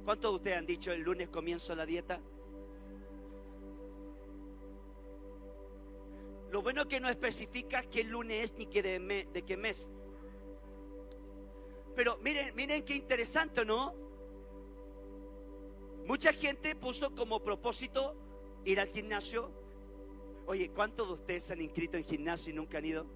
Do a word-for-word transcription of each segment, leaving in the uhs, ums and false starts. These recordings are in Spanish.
¿Cuántos de ustedes han dicho el lunes comienzo la dieta? Lo bueno es que no especifica qué lunes es ni qué de, me, de qué mes. Pero miren, miren qué interesante, ¿no? Mucha gente puso como propósito ir al gimnasio. Oye, ¿cuántos de ustedes se han inscrito en gimnasio y nunca han ido?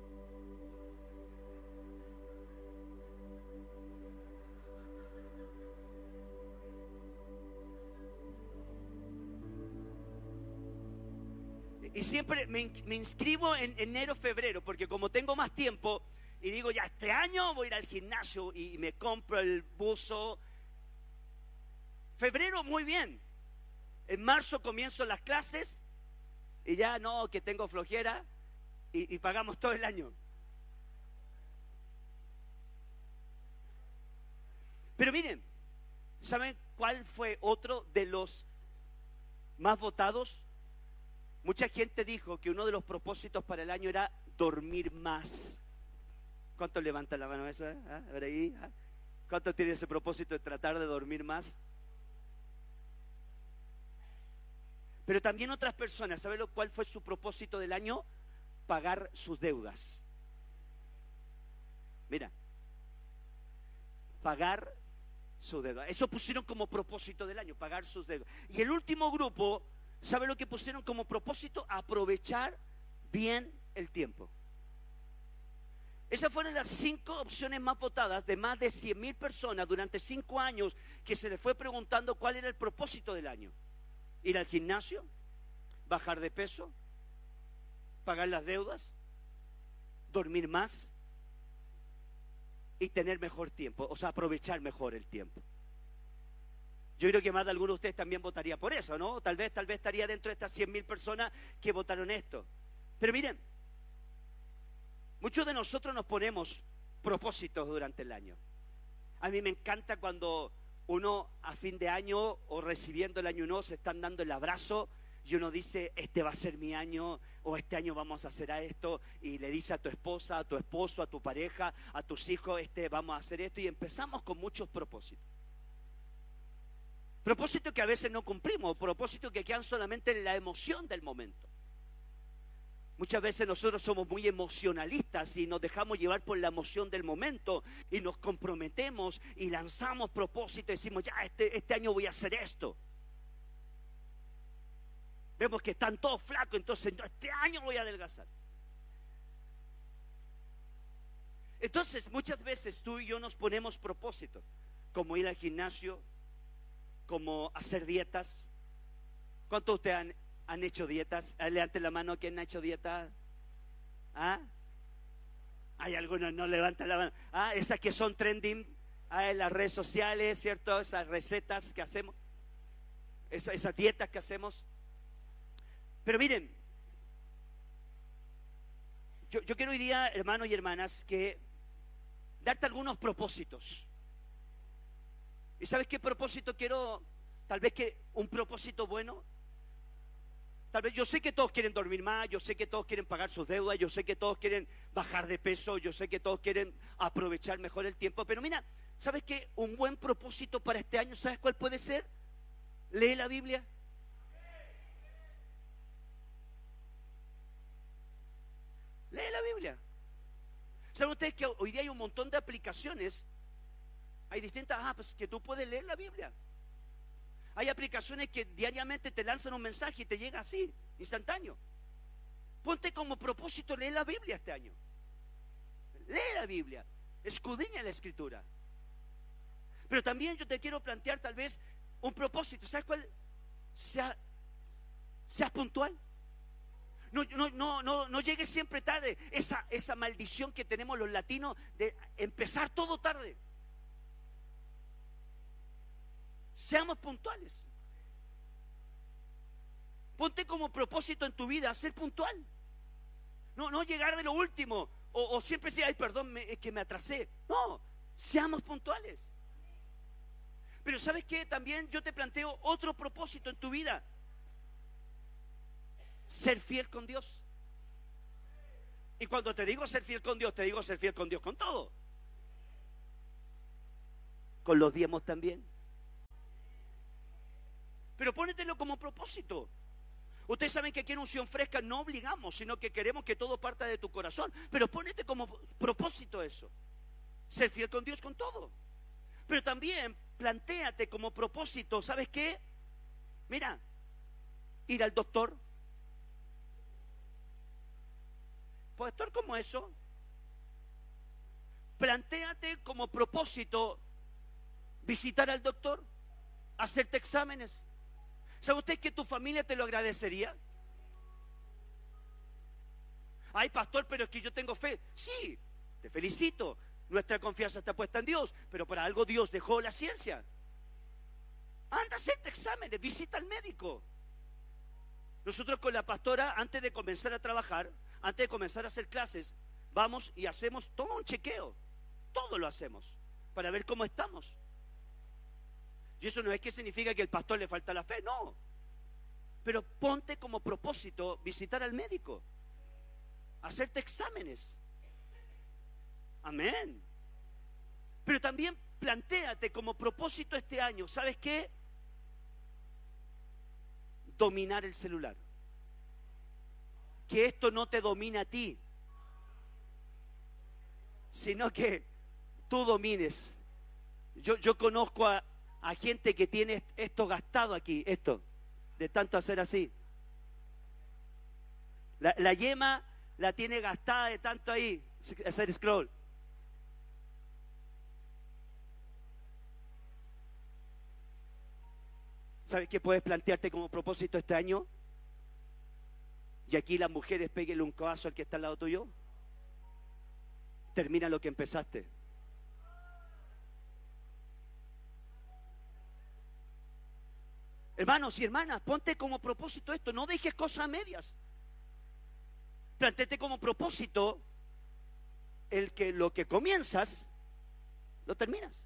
Y siempre me, me inscribo en enero, febrero, porque como tengo más tiempo y digo, ya este año voy a ir al gimnasio y me compro el buzo. Febrero, muy bien. En marzo comienzo las clases y ya no, que tengo flojera y, y pagamos todo el año. Pero miren, ¿saben cuál fue otro de los más votados? Mucha gente dijo que uno de los propósitos para el año era dormir más. ¿Cuántos levantan la mano esa? ¿Ah? A ver ahí. ¿Ah? ¿Cuántos tienen ese propósito de tratar de dormir más? Pero también otras personas, ¿saben cuál fue su propósito del año? Pagar sus deudas. Mira, pagar sus deudas. Eso pusieron como propósito del año, pagar sus deudas. Y el último grupo, ¿sabe lo que pusieron como propósito? Aprovechar bien el tiempo. Esas fueron las cinco opciones más votadas de más de cien mil personas durante cinco años que se les fue preguntando cuál era el propósito del año. Ir al gimnasio, bajar de peso, pagar las deudas, dormir más y tener mejor tiempo, o sea, aprovechar mejor el tiempo. Yo creo que más de algunos de ustedes también votaría por eso, ¿no? Tal vez, tal vez estaría dentro de estas cien mil personas que votaron esto. Pero miren, muchos de nosotros nos ponemos propósitos durante el año. A mí me encanta cuando uno a fin de año o recibiendo el año nuevo se están dando el abrazo y uno dice, este va a ser mi año, o este año vamos a hacer a esto, y le dice a tu esposa, a tu esposo, a tu pareja, a tus hijos, este vamos a hacer esto, y empezamos con muchos propósitos. Propósitos que a veces no cumplimos, propósitos que quedan solamente en la emoción del momento. Muchas veces nosotros somos muy emocionalistas y nos dejamos llevar por la emoción del momento y nos comprometemos y lanzamos propósitos y decimos, ya, este, este año voy a hacer esto. Vemos que están todos flacos, entonces no, este año voy a adelgazar. Entonces muchas veces tú y yo nos ponemos propósitos, como ir al gimnasio, como hacer dietas. ¿Cuántos de ustedes han, han hecho dietas? Levanten la mano, ¿quién ha hecho dieta? ¿Ah? Hay algunos, no levantan la mano. Ah, esas que son trending, ah, en las redes sociales, ¿cierto? Esas recetas que hacemos, esas, esas dietas que hacemos. Pero miren, yo, yo quiero hoy día, hermanos y hermanas, que darte algunos propósitos. ¿Y sabes qué propósito quiero? Tal vez que un propósito bueno. Tal vez yo sé que todos quieren dormir más, yo sé que todos quieren pagar sus deudas, yo sé que todos quieren bajar de peso, yo sé que todos quieren aprovechar mejor el tiempo. Pero mira, ¿sabes qué? Un buen propósito para este año, ¿sabes cuál puede ser? Lee la Biblia. Lee la Biblia. ¿Saben ustedes que hoy día hay un montón de aplicaciones? Hay distintas apps que tú puedes leer la Biblia. Hay aplicaciones que diariamente te lanzan un mensaje y te llega así, instantáneo. Ponte como propósito leer la Biblia este año. Lee la Biblia, escudriña la Escritura. Pero también yo te quiero plantear tal vez un propósito. ¿Sabes cuál? Sea, seas puntual. No, no, no, no, no llegues siempre tarde. Esa, esa maldición que tenemos los latinos de empezar todo tarde. Seamos puntuales. Ponte como propósito en tu vida ser puntual. No, no llegar de lo último. O, o siempre decir, ay, perdón, me, es que me atrasé. No, seamos puntuales. Pero ¿sabes qué? También yo te planteo otro propósito en tu vida. Ser fiel con Dios. Y cuando te digo ser fiel con Dios, te digo ser fiel con Dios con todo. Con los diezmos también. Pero pónetelo como propósito. Ustedes saben que aquí en Unción Fresca no obligamos, sino que queremos que todo parta de tu corazón. Pero ponete como propósito eso. Ser fiel con Dios con todo. Pero también plantéate como propósito, ¿sabes qué? Mira, ir al doctor. Pastor, ¿cómo eso? Plantéate como propósito visitar al doctor, hacerte exámenes. ¿Sabe usted que tu familia te lo agradecería? Ay, pastor, pero es que yo tengo fe. Sí, te felicito. Nuestra confianza está puesta en Dios, pero para algo Dios dejó la ciencia. Anda a hacerte exámenes, visita al médico. Nosotros con la pastora, antes de comenzar a trabajar, antes de comenzar a hacer clases, vamos y hacemos todo un chequeo. Todo lo hacemos para ver cómo estamos. Y eso no es que significa que al pastor le falta la fe, no. Pero ponte como propósito visitar al médico, hacerte exámenes. Amén. Pero también plantéate como propósito este año, ¿sabes qué? Dominar el celular. Que esto no te domine a ti, sino que tú domines. Yo, yo conozco a, a gente que tiene esto gastado aquí, esto, de tanto hacer así. La, la yema la tiene gastada de tanto ahí, hacer scroll. ¿Sabes qué puedes plantearte como propósito este año? Y aquí las mujeres, péguenle un codazo al que está al lado tuyo. Termina lo que empezaste. Hermanos y hermanas, ponte como propósito esto. No dejes cosas a medias. Plantéate como propósito el que lo que comienzas, lo terminas.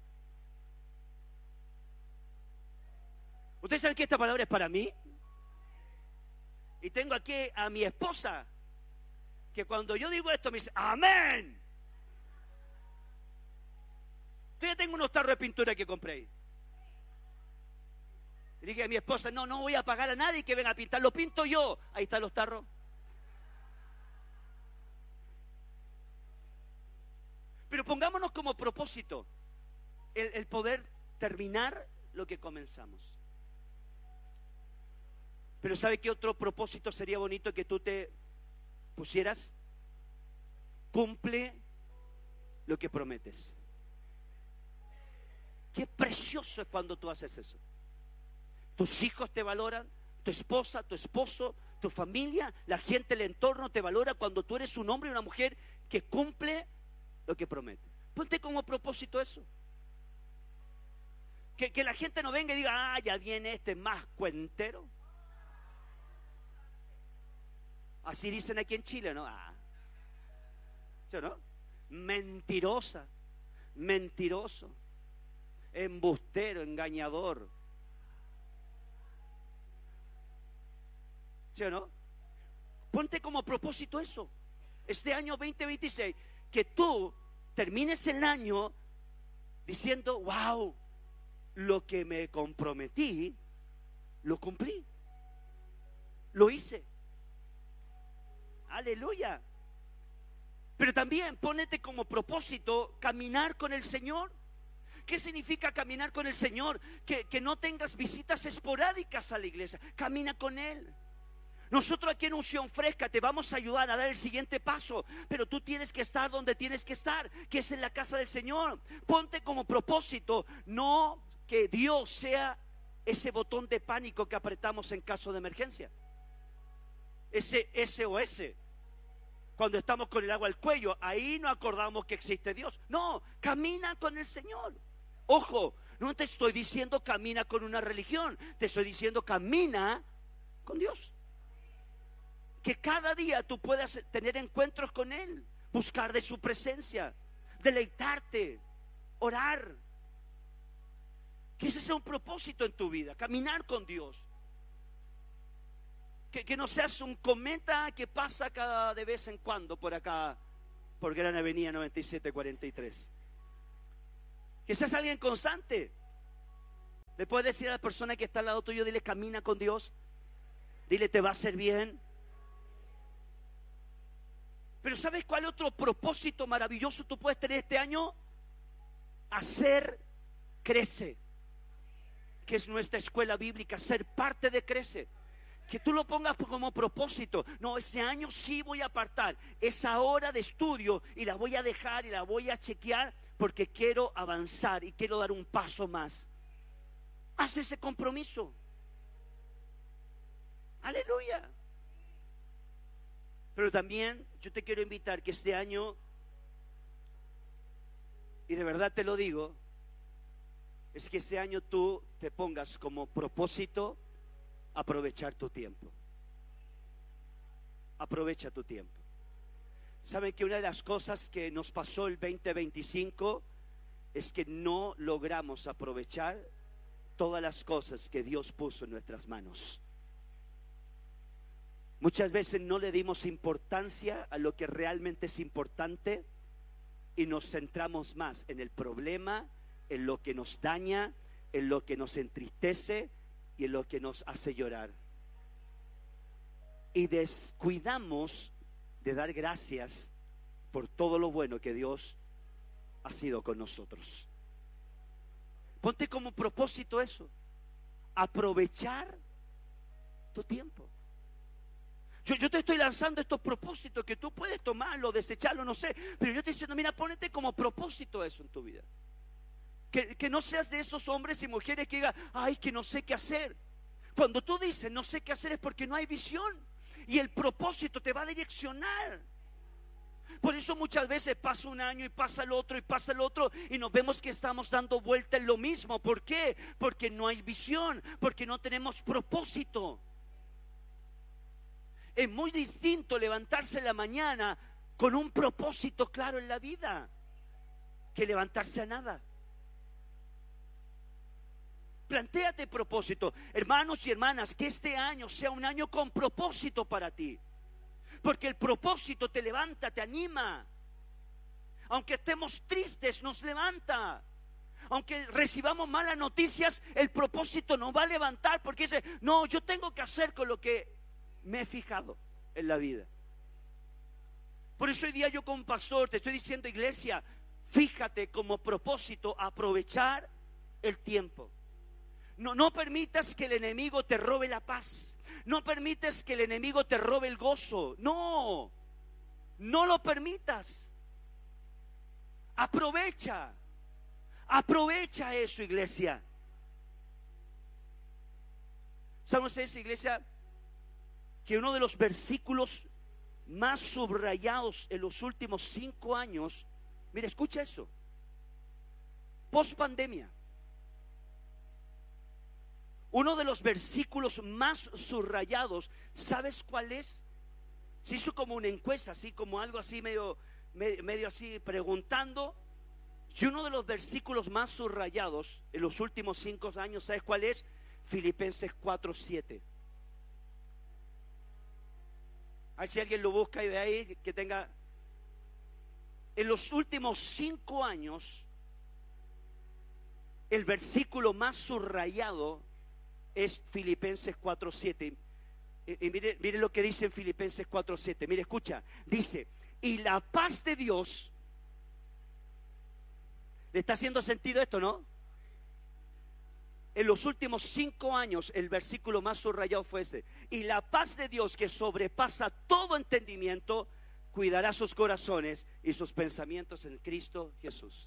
¿Ustedes saben que esta palabra es para mí? Y tengo aquí a mi esposa, que cuando yo digo esto me dice, ¡amén! Yo ya tengo unos tarros de pintura que compré ahí. Y dije a mi esposa, no, no voy a pagar a nadie que venga a pintar, lo pinto yo. Ahí están los tarros. Pero pongámonos como propósito el, el poder terminar lo que comenzamos. Pero ¿sabe qué otro propósito sería bonito que tú te pusieras? Cumple lo que prometes. Qué precioso es cuando tú haces eso. Tus hijos te valoran, tu esposa, tu esposo, tu familia, la gente, el entorno te valora cuando tú eres un hombre y una mujer que cumple lo que promete. Ponte como propósito eso. Que, que la gente no venga y diga, ah, ya viene este más cuentero. Así dicen aquí en Chile, ¿no? Ah. ¿Sí o no? Mentirosa, mentiroso, embustero, engañador. ¿Sí o no? Ponte como propósito eso. Este año veinte veintiséis, que tú termines el año diciendo, wow, lo que me comprometí, lo cumplí. Lo hice. Aleluya. Pero también ponete como propósito caminar con el Señor. ¿Qué significa caminar con el Señor? Que, que no tengas visitas esporádicas a la iglesia. Camina con Él. Nosotros aquí en Unción Fresca te vamos a ayudar a dar el siguiente paso, pero tú tienes que estar donde tienes que estar, que es en la casa del Señor. Ponte como propósito, no que Dios sea ese botón de pánico que apretamos en caso de emergencia. Ese S O S. Cuando estamos con el agua al cuello, ahí no acordamos que existe Dios. No, camina con el Señor. Ojo, no te estoy diciendo camina con una religión, te estoy diciendo camina con Dios. Que cada día tú puedas tener encuentros con Él, buscar de su presencia, deleitarte, orar. Que ese sea un propósito en tu vida, caminar con Dios. Que, que no seas un cometa que pasa cada de vez en cuando por acá, por Gran Avenida noventa y siete cuarenta y tres. Que seas alguien constante. Le puedes decir a la persona que está al lado tuyo, dile, camina con Dios. Dile, te va a hacer bien. Pero ¿sabes cuál otro propósito maravilloso tú puedes tener este año? Hacer Crece, que es nuestra escuela bíblica, ser parte de Crece. Que tú lo pongas como propósito. No, ese año sí voy a apartar esa hora de estudio y la voy a dejar y la voy a chequear porque quiero avanzar y quiero dar un paso más. Haz ese compromiso. Aleluya. Pero también yo te quiero invitar que este año, y de verdad te lo digo, es que este año tú te pongas como propósito aprovechar tu tiempo. Aprovecha tu tiempo. ¿Saben que una de las cosas que nos pasó el veinte veinticinco es que no logramos aprovechar todas las cosas que Dios puso en nuestras manos? Muchas veces no le dimos importancia a lo que realmente es importante y nos centramos más en el problema, en lo que nos daña, en lo que nos entristece y en lo que nos hace llorar. Y descuidamos de dar gracias por todo lo bueno que Dios ha sido con nosotros. Ponte como propósito eso, aprovechar tu tiempo. Yo, yo te estoy lanzando estos propósitos que tú puedes tomarlo, desecharlo, no sé, pero yo te estoy diciendo, mira, ponete como propósito eso en tu vida. Que, que no seas de esos hombres y mujeres que digan, ay, que no sé qué hacer. Cuando tú dices no sé qué hacer es porque no hay visión y el propósito te va a direccionar. Por eso muchas veces pasa un año y pasa el otro y pasa el otro y nos vemos que estamos dando vuelta en lo mismo. ¿Por qué? Porque no hay visión, porque no tenemos propósito. Es muy distinto levantarse en la mañana con un propósito claro en la vida que levantarse a nada. Plantéate propósito, hermanos y hermanas, que este año sea un año con propósito para ti, porque el propósito te levanta, te anima. Aunque estemos tristes, nos levanta. Aunque recibamos malas noticias, el propósito nos va a levantar, porque dice, no, yo tengo que hacer con lo que me he fijado en la vida. Por eso hoy día yo como pastor te estoy diciendo, iglesia, fíjate como propósito aprovechar el tiempo. No, no permitas que el enemigo te robe la paz. No permites que el enemigo te robe el gozo. No, no lo permitas. Aprovecha, aprovecha eso, iglesia. ¿Saben ustedes, iglesia, que uno de los versículos más subrayados en los últimos cinco años, mira, escucha eso, post pandemia, uno de los versículos más subrayados, ¿sabes cuál es? Se hizo como una encuesta, así como algo así medio, medio, medio así preguntando, y uno de los versículos más subrayados en los últimos cinco años, ¿sabes cuál es? Filipenses cuatro siete. A ver si alguien lo busca y de ahí que tenga. En los últimos cinco años, el versículo más subrayado es Filipenses cuatro siete. Y, y mire, mire lo que dice en Filipenses cuatro siete. Mire, escucha. Dice, y la paz de Dios. ¿Le está haciendo sentido esto, no? En los últimos cinco años el versículo más subrayado fue este: y la paz de Dios, que sobrepasa todo entendimiento, cuidará sus corazones y sus pensamientos en Cristo Jesús.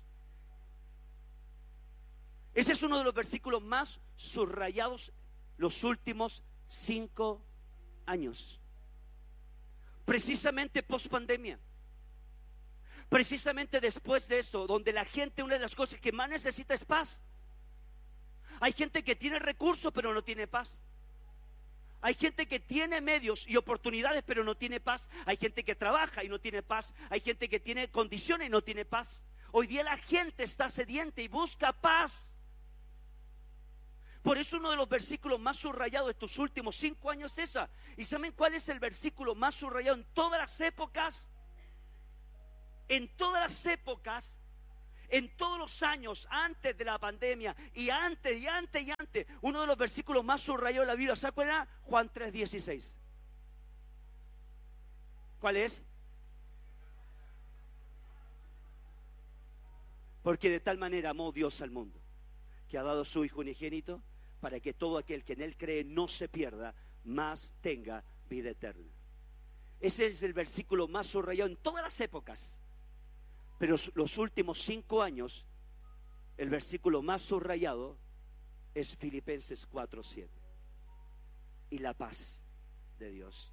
Ese es uno de los versículos más subrayados los últimos cinco años, precisamente post pandemia, precisamente después de esto, donde la gente, una de las cosas que más necesita es paz. Hay gente que tiene recursos pero no tiene paz. Hay gente que tiene medios y oportunidades pero no tiene paz. Hay gente que trabaja y no tiene paz. Hay gente que tiene condiciones y no tiene paz. Hoy día la gente está sedienta y busca paz. Por eso uno de los versículos más subrayados de estos últimos cinco años es esa. ¿Y saben cuál es el versículo más subrayado en todas las épocas? En todas las épocas, En todos los años, antes de la pandemia, y antes, y antes, y antes, uno de los versículos más subrayados de la Biblia, ¿se acuerdan? Juan tres dieciséis. ¿Cuál es? Porque de tal manera amó Dios al mundo, que ha dado su Hijo unigénito, para que todo aquel que en Él cree no se pierda, mas tenga vida eterna. Ese es el versículo más subrayado en todas las épocas. Pero los últimos cinco años, el versículo más subrayado es Filipenses cuatro siete. Y la paz de Dios.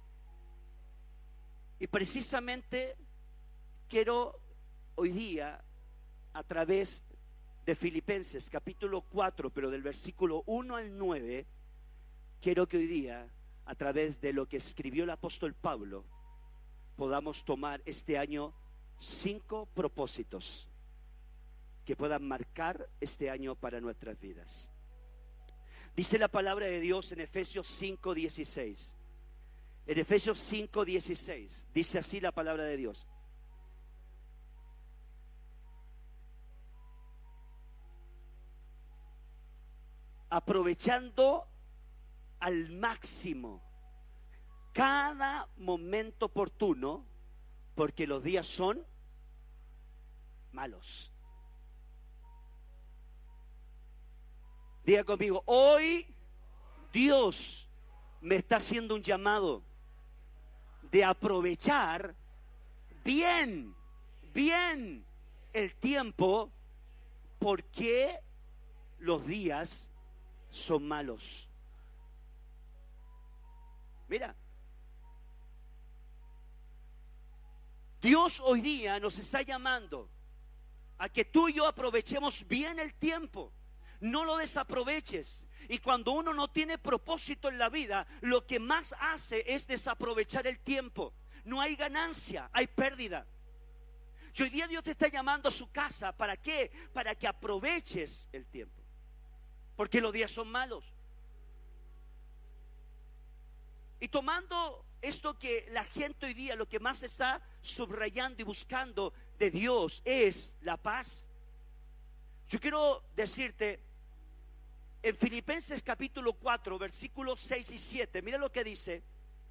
Y precisamente quiero hoy día, a través de Filipenses capítulo cuatro, pero del versículo uno al nueve, quiero que hoy día, a través de lo que escribió el apóstol Pablo, podamos tomar este año cinco propósitos que puedan marcar este año para nuestras vidas. Dice la palabra de Dios en Efesios cinco dieciséis. En Efesios cinco dieciséis dice así la palabra de Dios: aprovechando al máximo cada momento oportuno, porque los días son malos. Diga conmigo: hoy Dios me está haciendo un llamado de aprovechar bien, bien el tiempo, porque los días son malos. Mira, Dios hoy día nos está llamando a que tú y yo aprovechemos bien el tiempo, no lo desaproveches. Y cuando uno no tiene propósito en la vida, lo que más hace es desaprovechar el tiempo. No hay ganancia, hay pérdida. Y hoy día Dios te está llamando a su casa. ¿Para qué? Para que aproveches el tiempo, porque los días son malos. Y tomando esto, que la gente hoy día lo que más está subrayando y buscando de Dios es la paz, yo quiero decirte, en Filipenses capítulo cuatro, versículos seis y siete, mira lo que dice.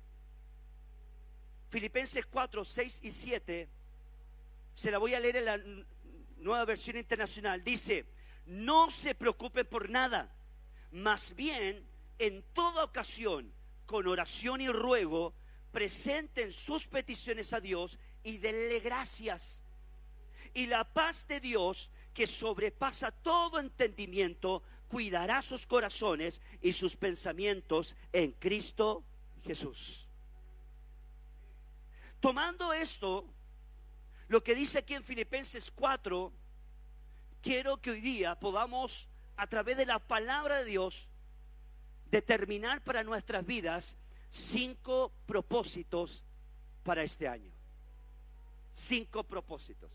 Filipenses cuatro, seis y siete, se la voy a leer en la Nueva Versión Internacional. Dice: no se preocupen por nada, más bien en toda ocasión, con oración y ruego, presenten sus peticiones a Dios y denle gracias. Y la paz de Dios, que sobrepasa todo entendimiento, cuidará sus corazones y sus pensamientos en Cristo Jesús. Tomando esto, lo que dice aquí en Filipenses cuatro, quiero que hoy día podamos, a través de la palabra de Dios, determinar para nuestras vidas cinco propósitos para este año. Cinco propósitos.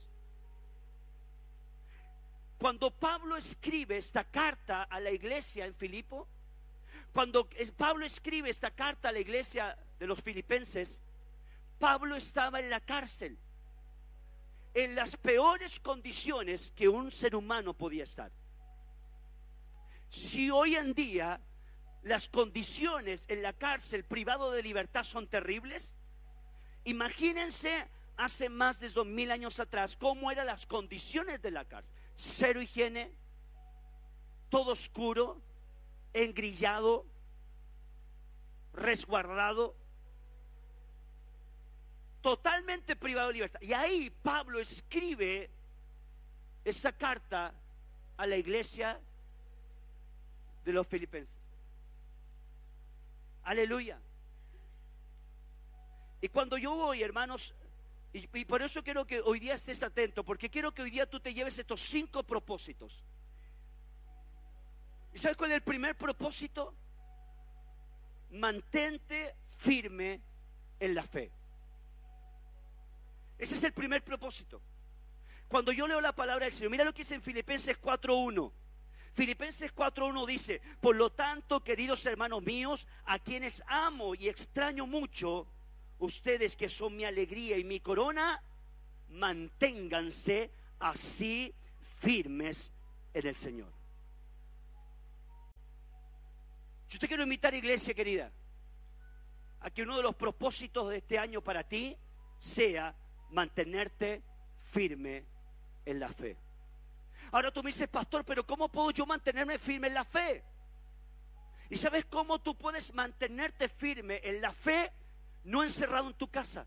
Cuando Pablo escribe esta carta a la iglesia en Filipo, cuando Pablo escribe esta carta a la iglesia de los filipenses, Pablo estaba en la cárcel, en las peores condiciones que un ser humano podía estar. Si hoy en día las condiciones en la cárcel, privado de libertad, son terribles, imagínense hace más de dos mil años atrás cómo eran las condiciones de la cárcel. Cero higiene, todo oscuro, engrillado, resguardado, totalmente privado de libertad. Y ahí Pablo escribe esta carta a la iglesia de los filipenses. Aleluya. Y cuando yo voy, hermanos, y, y por eso quiero que hoy día estés atento, porque quiero que hoy día tú te lleves estos cinco propósitos. ¿Y sabes cuál es el primer propósito? Mantente firme en la fe. Ese es el primer propósito. Cuando yo leo la palabra del Señor, mira lo que dice en Filipenses cuatro uno. Filipenses cuatro uno dice: por lo tanto, queridos hermanos míos, a quienes amo y extraño mucho, ustedes que son mi alegría y mi corona, manténganse así firmes en el Señor. Yo te quiero invitar, iglesia querida, a que uno de los propósitos de este año para ti sea mantenerte firme en la fe. Ahora tú me dices, pastor, pero ¿cómo puedo yo mantenerme firme en la fe? ¿Y sabes cómo tú puedes mantenerte firme en la fe? No encerrado en tu casa,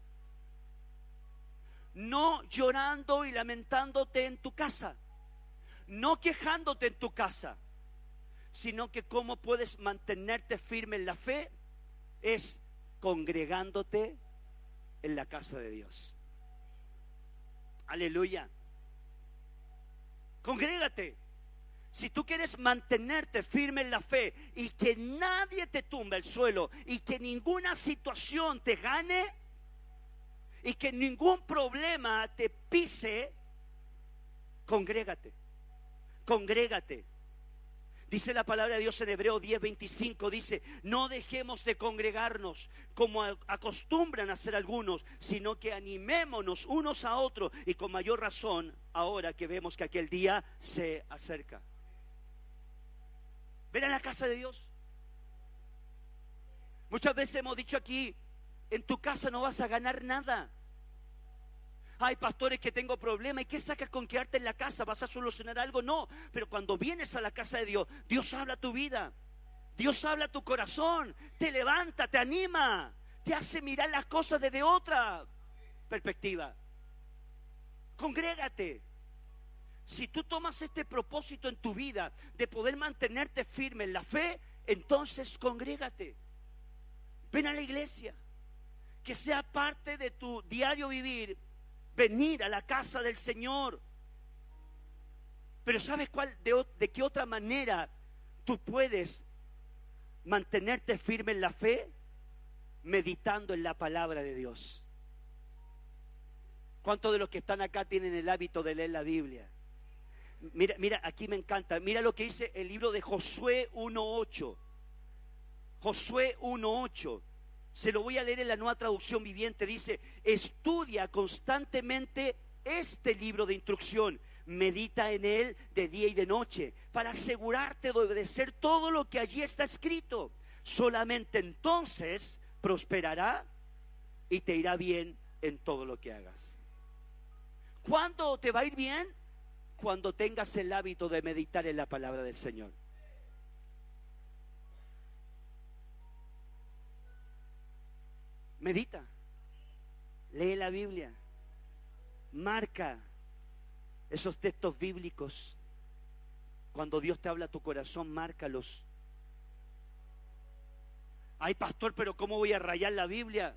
no llorando y lamentándote en tu casa, no quejándote en tu casa, sino que cómo puedes mantenerte firme en la fe es congregándote en la casa de Dios. Aleluya. Congrégate. Si tú quieres mantenerte firme en la fe y que nadie te tumbe el suelo y que ninguna situación te gane y que ningún problema te pise, congrégate. Congrégate. Dice la palabra de Dios en Hebreos diez veinticinco, dice, no dejemos de congregarnos como acostumbran a hacer algunos, sino que animémonos unos a otros, y con mayor razón ahora que vemos que aquel día se acerca. Ven a la casa de Dios. Muchas veces hemos dicho aquí, en tu casa no vas a ganar nada. Hay pastores que tengo problemas. ¿Y qué sacas con quedarte en la casa? ¿Vas a solucionar algo? No, pero cuando vienes a la casa de Dios, Dios habla a tu vida, Dios habla a tu corazón, te levanta, te anima, te hace mirar las cosas desde otra perspectiva. Congrégate. Si tú tomas este propósito en tu vida de poder mantenerte firme en la fe, entonces congrégate. Ven a la iglesia, que sea parte de tu diario vivir, venir a la casa del Señor. Pero ¿sabes cuál, de, de qué otra manera tú puedes mantenerte firme en la fe? Meditando en la palabra de Dios. ¿Cuántos de los que están acá tienen el hábito de leer la Biblia? Mira, mira, aquí me encanta. Mira lo que dice el libro de Josué uno ocho. Josué uno ocho. Se lo voy a leer en la Nueva Traducción Viviente. Dice, estudia constantemente este libro de instrucción. Medita en él de día y de noche, para asegurarte de obedecer todo lo que allí está escrito. Solamente entonces prosperará y te irá bien en todo lo que hagas. ¿Cuándo te va a ir bien? Cuando tengas el hábito de meditar en la palabra del Señor. Medita, lee la Biblia, marca esos textos bíblicos. Cuando Dios te habla a tu corazón, márcalos. Ay, pastor, pero ¿cómo voy a rayar la Biblia?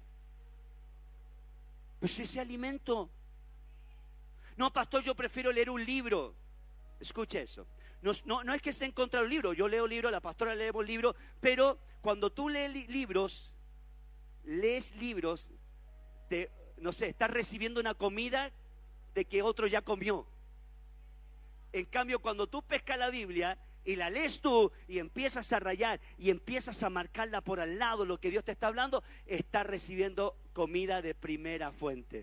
Pues ese alimento. No, pastor, yo prefiero leer un libro. Escucha eso. No, no, no es que esté en contra del libro. Yo leo libros, la pastora leemos libros, pero cuando tú lees li- libros, lees libros de, no sé, estás recibiendo una comida de que otro ya comió. En cambio, cuando tú pescas la Biblia y la lees tú y empiezas a rayar y empiezas a marcarla por al lado lo que Dios te está hablando, estás recibiendo comida de primera fuente.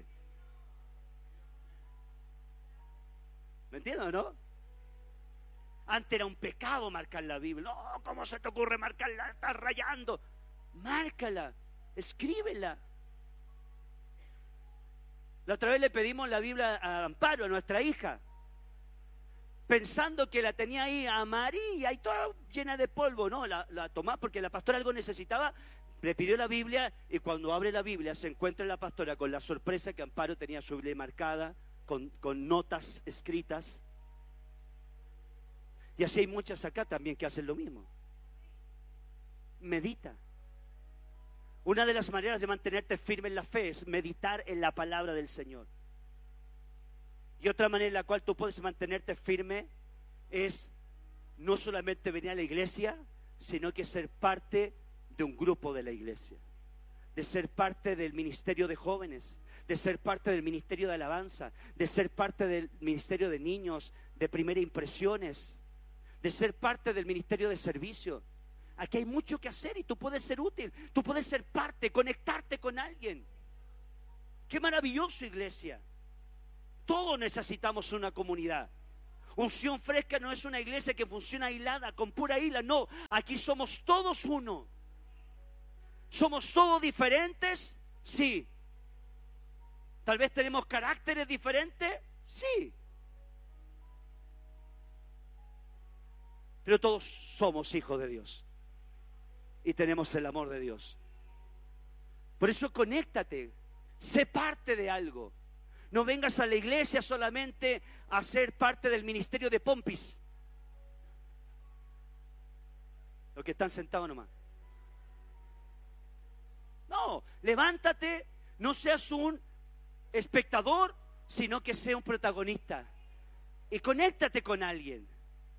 ¿Me entiendes o no? Antes era un pecado marcar la Biblia. No, ¿cómo se te ocurre marcarla? Estás rayando. Márcala, escríbela. La otra vez le pedimos la Biblia a Amparo, a nuestra hija, pensando que la tenía ahí amarilla y toda llena de polvo. No, la, la tomó porque la pastora algo necesitaba, le pidió la Biblia, y cuando abre la Biblia se encuentra la pastora con la sorpresa que Amparo tenía su Biblia marcada con, con notas escritas. Y así hay muchas acá también que hacen lo mismo. Medita. Una de las maneras de mantenerte firme en la fe es meditar en la palabra del Señor. Y otra manera en la cual tú puedes mantenerte firme es no solamente venir a la iglesia, sino que ser parte de un grupo de la iglesia, de ser parte del ministerio de jóvenes, de ser parte del ministerio de alabanza, de ser parte del ministerio de niños, de primeras impresiones, de ser parte del ministerio de servicio. Aquí hay mucho que hacer y tú puedes ser útil, tú puedes ser parte, conectarte con alguien. ¡Qué maravilloso, iglesia! Todos necesitamos una comunidad, Unción Fresca no es una iglesia que funciona aislada, con pura isla. No, aquí somos todos uno. ¿Somos todos diferentes? Sí. ¿Tal vez tenemos caracteres diferentes? Sí. Pero todos somos hijos de Dios. Y tenemos el amor de Dios. Por eso conéctate. Sé parte de algo. No vengas a la iglesia solamente a ser parte del ministerio de Pompis. Los que están sentados nomás. No, levántate, no seas un espectador, sino que sea un protagonista. Y conéctate con alguien.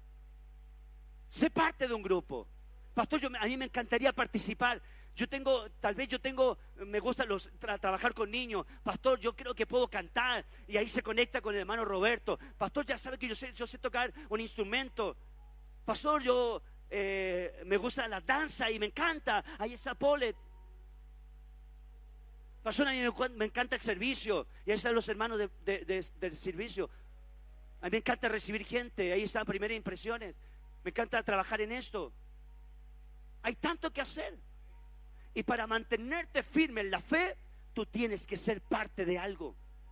Sé parte de un grupo. Pastor, yo, a mí me encantaría participar. Yo tengo, tal vez yo tengo, me gusta los, tra, trabajar con niños. Pastor, yo creo que puedo cantar. Y ahí se conecta con el hermano Roberto. Pastor, ya sabe que yo sé, yo sé tocar un instrumento. Pastor, yo eh, me gusta la danza y me encanta. Ahí está Paulette. Pastor, a mí me encanta el servicio. Y ahí están los hermanos de, de, de, del servicio. A mí me encanta recibir gente. Ahí están primeras impresiones. Me encanta trabajar en esto. Hay tanto que hacer. Y para mantenerte firme en la fe, tú tienes que ser parte de algo.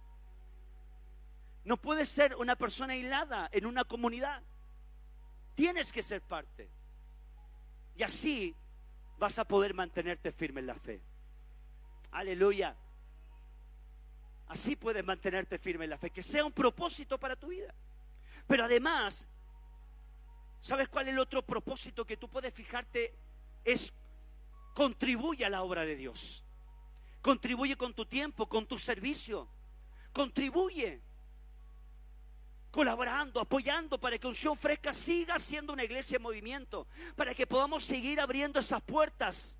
No puedes ser una persona aislada en una comunidad. Tienes que ser parte. Y así vas a poder mantenerte firme en la fe. Aleluya. Así puedes mantenerte firme en la fe. Que sea un propósito para tu vida. Pero además, ¿sabes cuál es el otro propósito que tú puedes fijarte? Es contribuye a la obra de Dios. Contribuye con tu tiempo, con tu servicio. Contribuye. Colaborando, apoyando para que Unción Fresca siga siendo una iglesia en movimiento. Para que podamos seguir abriendo esas puertas.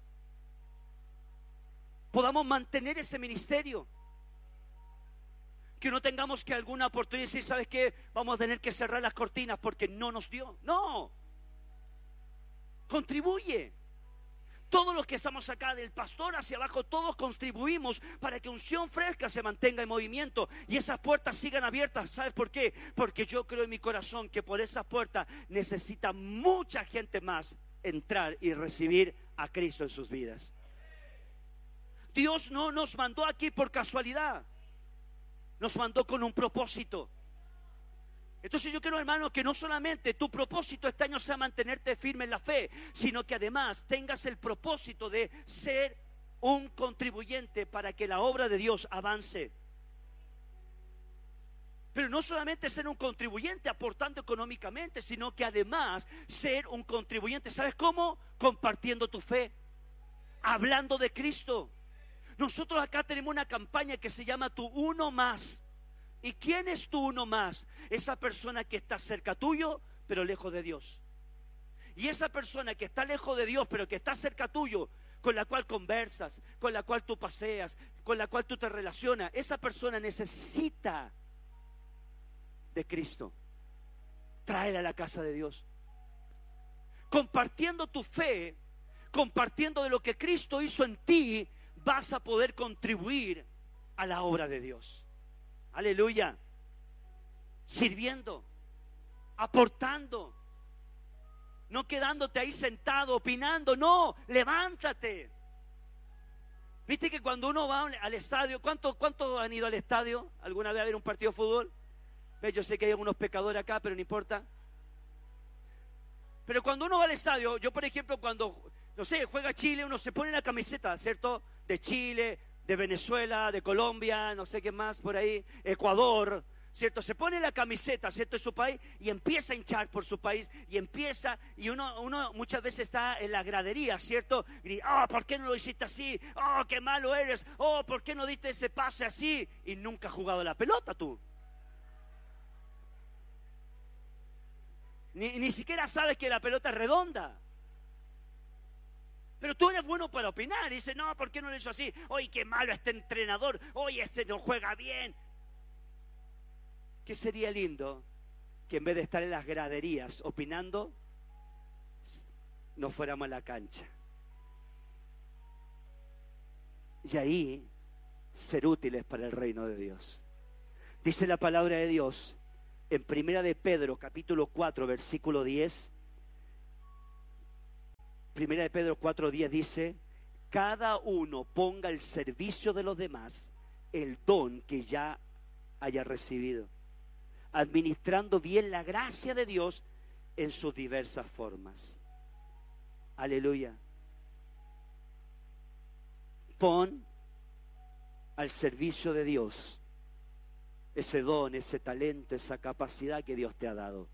Podamos mantener ese ministerio. Que no tengamos que alguna oportunidad decir, ¿sabes qué? Vamos a tener que cerrar las cortinas porque no nos dio. No. Contribuye. Todos los que estamos acá, del pastor hacia abajo, todos contribuimos para que Unción Fresca se mantenga en movimiento y esas puertas sigan abiertas. ¿Sabes por qué? Porque yo creo en mi corazón que por esas puertas necesita mucha gente más entrar y recibir a Cristo en sus vidas. Dios no nos mandó aquí por casualidad. Nos mandó con un propósito. Entonces yo quiero, hermano, que no solamente tu propósito este año sea mantenerte firme en la fe, sino que además tengas el propósito de ser un contribuyente para que la obra de Dios avance. Pero no solamente ser un contribuyente aportando económicamente, sino que además ser un contribuyente. ¿Sabes cómo? Compartiendo tu fe, hablando de Cristo. Nosotros acá tenemos una campaña que se llama Tu Uno Más. ¿Y quién es tu uno más? Esa persona que está cerca tuyo, pero lejos de Dios. Y esa persona que está lejos de Dios, pero que está cerca tuyo, con la cual conversas, con la cual tú paseas, con la cual tú te relacionas, esa persona necesita de Cristo. Tráela a la casa de Dios. Compartiendo tu fe, compartiendo de lo que Cristo hizo en ti, vas a poder contribuir a la obra de Dios. Aleluya. Sirviendo, aportando, no quedándote ahí sentado opinando. No, levántate. Viste que cuando uno va al estadio, ¿cuántos cuánto han ido al estadio alguna vez a ver un partido de fútbol? ¿Ves? Yo sé que hay algunos pecadores acá, pero no importa. Pero cuando uno va al estadio, yo por ejemplo cuando, no sé, juega Chile, uno se pone la camiseta, ¿cierto? De Chile, de Venezuela, de Colombia, no sé qué más por ahí, Ecuador, ¿cierto? Se pone la camiseta, ¿cierto? De su país y empieza a hinchar por su país y empieza, y uno, uno muchas veces está en la gradería, ¿cierto? Y, oh, ¿por qué no lo hiciste así? Oh, qué malo eres. Oh, ¿por qué no diste ese pase así? Y nunca has jugado la pelota tú. Ni, ni siquiera sabes que la pelota es redonda. Pero tú eres bueno para opinar. Y dices, no, ¿por qué no lo hizo así? Oye, qué malo este entrenador. Oye, este no juega bien. ¿Qué sería lindo que en vez de estar en las graderías opinando, nos fuéramos a la cancha? Y ahí ser útiles para el reino de Dios. Dice la palabra de Dios En Primera de Pedro, capítulo cuatro, versículo diez. Primera de Pedro cuatro, diez dice: cada uno ponga al servicio de los demás el don que ya haya recibido, administrando bien la gracia de Dios en sus diversas formas. Aleluya. Pon al servicio de Dios ese don, ese talento, esa capacidad que Dios te ha dado.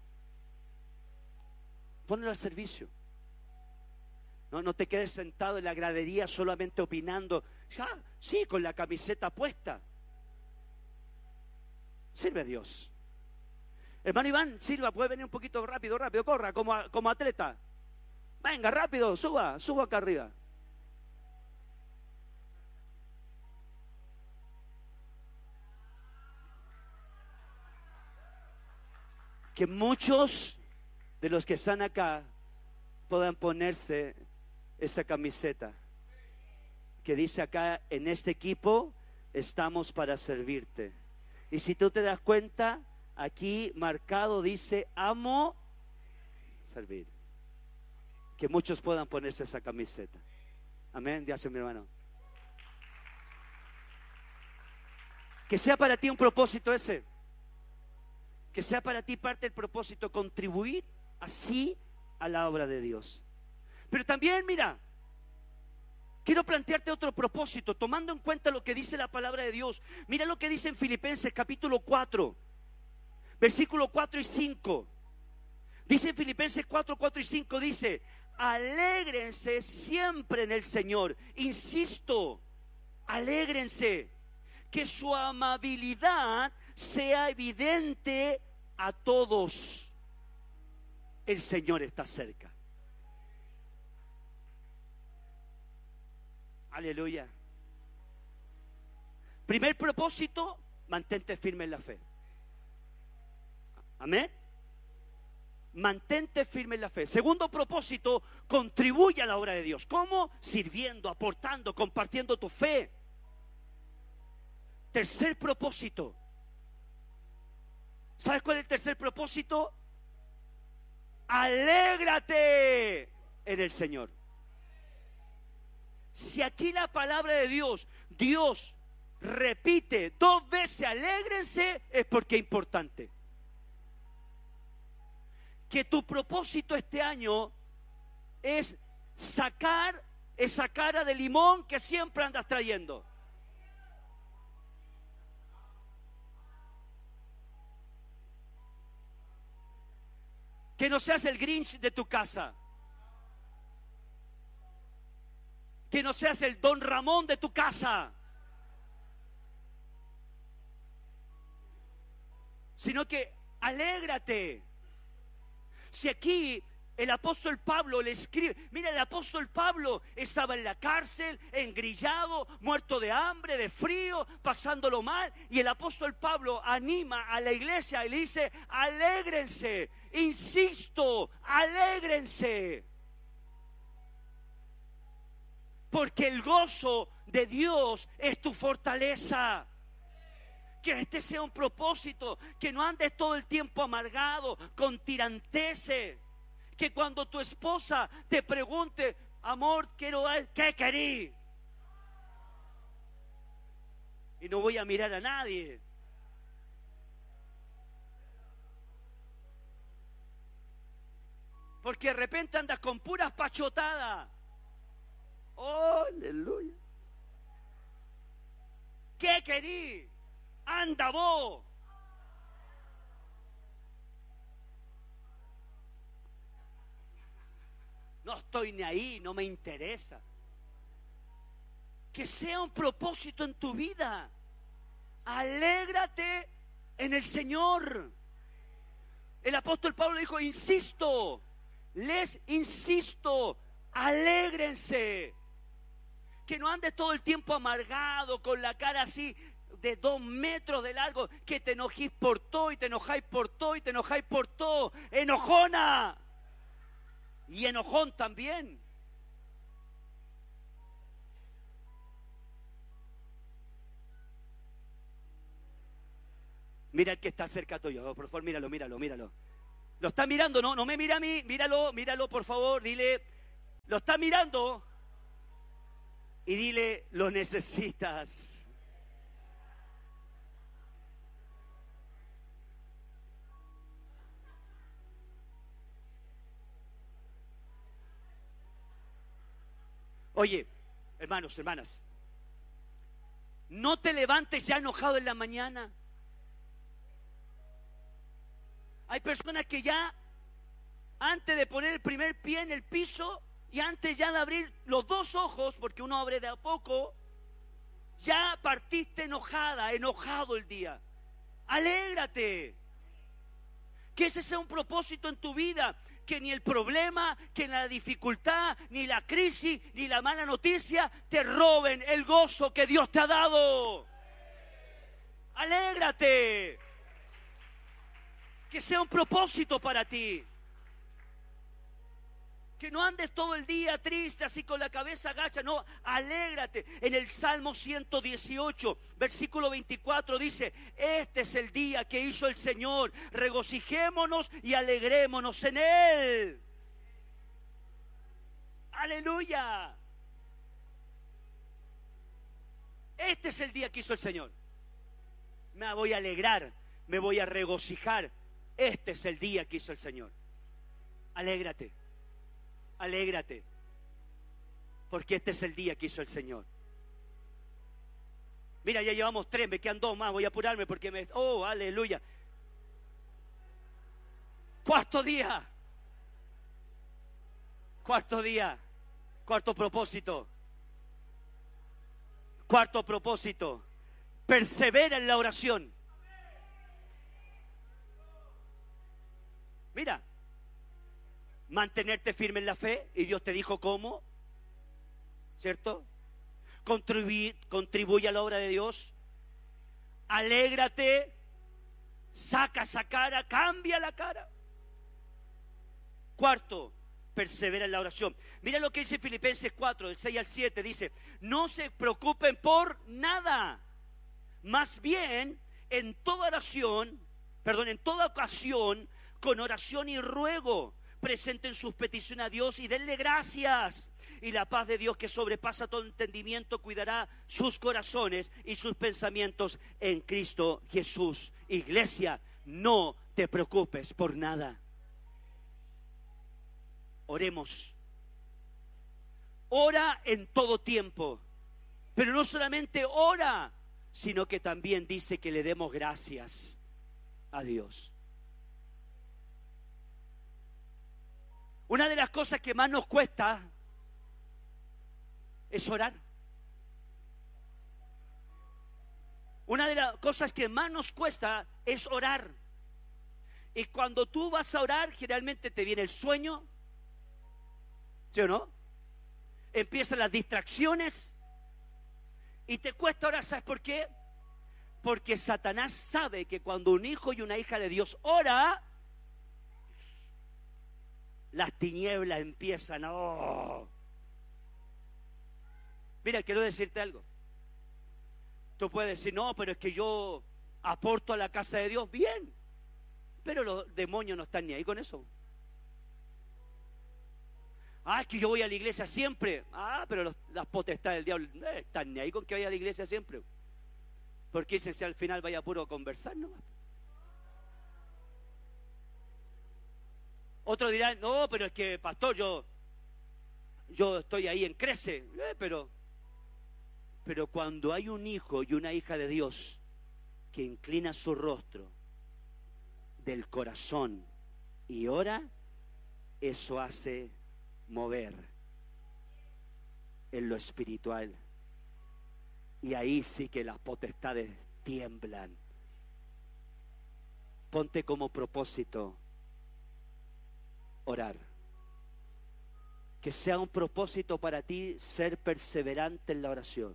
Ponlo al servicio. No, no te quedes sentado en la gradería solamente opinando. Ya, sí, con la camiseta puesta. Sirve a Dios. Hermano Iván, sirva, puede venir un poquito rápido, rápido, corra, como, como atleta. Venga, rápido, suba, suba acá arriba. Que muchos de los que están acá puedan ponerse esa camiseta que dice acá: en este equipo estamos para servirte. Y si tú te das cuenta, aquí marcado dice: amo servir. Que muchos puedan ponerse esa camiseta. Amén, Dios, mi hermano. Que sea para ti un propósito ese. Que sea para ti parte del propósito, contribuir así a la obra de Dios. Pero también, mira, quiero plantearte otro propósito, tomando en cuenta lo que dice la palabra de Dios. Mira lo que dice en Filipenses capítulo cuatro, versículo cuatro y cinco. Dice en Filipenses cuatro, cuatro y cinco, dice: alégrense siempre en el Señor. Insisto, alégrense. Que su amabilidad sea evidente a todos. El Señor está cerca. Aleluya. Primer propósito: mantente firme en la fe. Amén. Mantente firme en la fe. Segundo propósito: contribuye a la obra de Dios. ¿Cómo? Sirviendo, aportando, compartiendo tu fe. Tercer propósito. ¿Sabes cuál es el tercer propósito? Alégrate en el Señor. Si aquí la palabra de Dios, Dios repite dos veces alégrense, es porque es importante. Que tu propósito este año es sacar esa cara de limón que siempre andas trayendo. Que no seas el Grinch de tu casa. Que no seas el Don Ramón de tu casa. Sino que alégrate. Si aquí el apóstol Pablo le escribe, mira, el apóstol Pablo estaba en la cárcel, engrillado, muerto de hambre, de frío, pasándolo mal, y el apóstol Pablo anima a la iglesia y le dice: alégrense, insisto, alégrense, porque el gozo de Dios es tu fortaleza. Que este sea un propósito, que no andes todo el tiempo amargado, con tiranteces. Que cuando tu esposa te pregunte: amor, quiero, ¿qué querí? Y no voy a mirar a nadie. Porque de repente andas con puras pachotadas. Oh, aleluya. ¿Qué querí? Anda vos. No estoy ni ahí, no me interesa. Que sea un propósito en tu vida. Alégrate en el Señor. El apóstol Pablo dijo: insisto, les insisto, alégrense. Que no andes todo el tiempo amargado, con la cara así de dos metros de largo, que te enojís por todo y te enojáis por todo y te enojáis por todo. Enojona. Y enojón también. Mira el que está cerca tuyo, por favor, míralo, míralo, míralo. Lo está mirando, no, no me mira a mí, míralo, míralo, por favor, dile, lo está mirando y dile, lo necesitas. Oye, hermanos, hermanas, no te levantes ya enojado en la mañana. Hay personas que ya, antes de poner el primer pie en el piso y antes ya de abrir los dos ojos, porque uno abre de a poco, ya partiste enojada, enojado el día. Alégrate. Que ese sea un propósito en tu vida. Que ni el problema, que la dificultad, ni la crisis, ni la mala noticia te roben el gozo que Dios te ha dado. Alégrate. Que sea un propósito para ti. Que no andes todo el día triste, así con la cabeza agacha. No, alégrate. En el Salmo ciento dieciocho, versículo veinticuatro dice: este es el día que hizo el Señor. Regocijémonos y alegrémonos en Él. Aleluya. Este es el día que hizo el Señor. Me voy a alegrar, me voy a regocijar. Este es el día que hizo el Señor. Alégrate. Alégrate, porque este es el día que hizo el Señor. Mira, ya llevamos tres, me quedan dos más, voy a apurarme porque me... Oh, aleluya. Cuarto día. Cuarto día. Cuarto propósito. Cuarto propósito. Persevera en la oración. Mira. Mantenerte firme en la fe, y Dios te dijo cómo, ¿cierto? Contribuye, contribuye a la obra de Dios. Alégrate, saca esa cara, cambia la cara. Cuarto, persevera en la oración. Mira lo que dice Filipenses cuatro, del seis al siete, dice: no se preocupen por nada, más bien en toda oración, perdón, en toda ocasión, con oración y ruego, presenten sus peticiones a Dios y denle gracias. Y la paz de Dios, que sobrepasa todo entendimiento, cuidará sus corazones y sus pensamientos en Cristo Jesús. Iglesia, no te preocupes por nada. Oremos. Ora en todo tiempo. Pero no solamente ora, sino que también dice que le demos gracias a Dios. Una de las cosas que más nos cuesta es orar. Una de las cosas que más nos cuesta es orar. Y cuando tú vas a orar, generalmente te viene el sueño, ¿sí o no? Empiezan las distracciones y te cuesta orar. ¿Sabes por qué? Porque Satanás sabe que cuando un hijo y una hija de Dios ora, las tinieblas empiezan. Oh. Mira, quiero decirte algo. Tú puedes decir: no, pero es que yo aporto a la casa de Dios. Bien, pero los demonios no están ni ahí con eso. Ah, es que yo voy a la iglesia siempre. Ah, pero los, las potestades del diablo no están ni ahí con que vaya a la iglesia siempre. Porque dicen: si al final vaya puro a conversar, ¿no? Otros dirán: no, pero es que, pastor, yo yo estoy ahí en Crece. Eh, pero, pero cuando hay un hijo y una hija de Dios que inclina su rostro del corazón y ora, eso hace mover en lo espiritual. Y ahí sí que las potestades tiemblan. Ponte como propósito orar. Que sea un propósito para ti ser perseverante en la oración.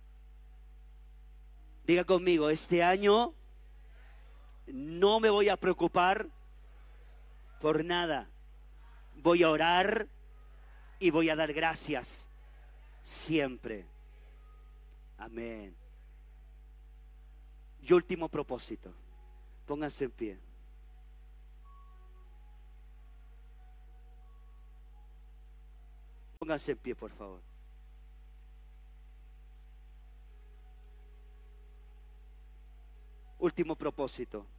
Diga conmigo: este año no me voy a preocupar por nada. Voy a orar y voy a dar gracias siempre. Amén. Y último propósito. Pónganse en pie. Pónganse en pie, por favor. Último propósito.